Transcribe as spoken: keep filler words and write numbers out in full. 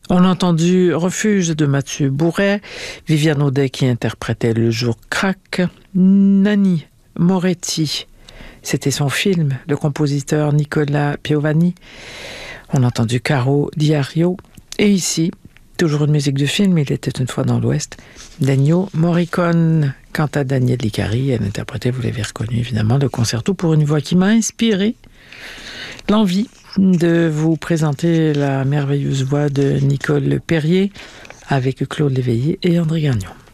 On a entendu Refuge de Mathieu Bourret, Viviane Audet qui interprétait Le jour craque, Nanni Moretti, c'était son film, le compositeur Nicolas Piovani. On a entendu Caro Diario, et ici, toujours une musique de film, Il était une fois dans l'Ouest, d'Ennio Morricone. Quant à Danielle Licari, elle interprétait, vous l'avez reconnu évidemment, le concerto pour une voix qui m'a inspiré l'envie de vous présenter la merveilleuse voix de Nicole Perrier avec Claude Léveillé et André Gagnon.